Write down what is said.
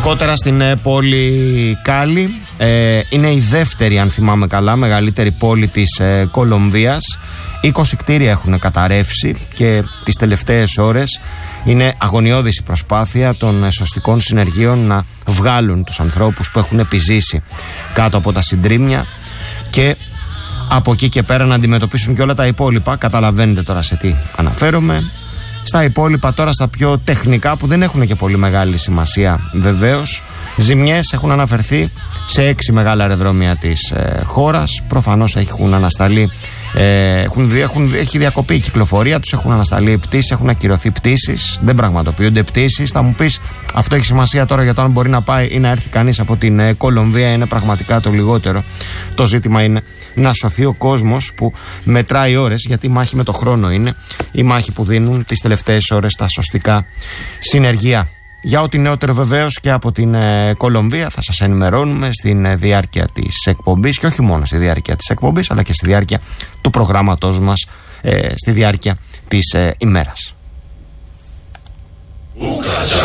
Ειδικότερα στην πόλη Κάλι. Είναι η δεύτερη, αν θυμάμαι καλά, μεγαλύτερη πόλη της Κολομβίας. 20 κτίρια έχουν καταρρεύσει και τις τελευταίες ώρες είναι αγωνιώδης η προσπάθεια των σωστικών συνεργείων να βγάλουν τους ανθρώπους που έχουν επιζήσει κάτω από τα συντρίμμια και από εκεί και πέρα να αντιμετωπίσουν και όλα τα υπόλοιπα. Καταλαβαίνετε τώρα σε τι αναφέρομαι. Στα υπόλοιπα τώρα, στα πιο τεχνικά, που δεν έχουν και πολύ μεγάλη σημασία βεβαίως. Ζημιές έχουν αναφερθεί σε 6 μεγάλα αεροδρόμια της χώρας. Προφανώς έχουν ανασταλεί, έχει διακοπεί η κυκλοφορία τους, έχουν ανασταλεί πτήσεις, έχουν ακυρωθεί πτήσεις, δεν πραγματοποιούνται πτήσεις. Θα μου πεις, αυτό έχει σημασία τώρα για το αν μπορεί να πάει ή να έρθει κανείς από την Κολομβία? Είναι πραγματικά το λιγότερο. Το ζήτημα είναι να σωθεί ο κόσμος που μετράει ώρες, γιατί η μάχη με το χρόνο είναι η μάχη που δίνουν τις τελευταίες ώρες τα σωστικά συνεργεία. Για ό,τι νεότερο βεβαίως και από την Κολομβία θα σας ενημερώνουμε στην διάρκεια της εκπομπής, και όχι μόνο στη διάρκεια της εκπομπής, αλλά και στη διάρκεια του προγράμματός μας, στη διάρκεια της ημέρας.